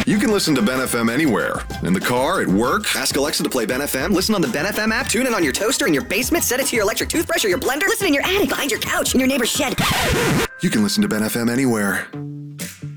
You can listen to Ben FM anywhere. In the car, at work. Ask Alexa to play Ben FM. Listen on the Ben FM app. Tune in on your toaster in your basement. Set it to your electric toothbrush or your blender. Listen in your attic, behind your couch, in your neighbor's shed. You can listen to Ben FM anywhere.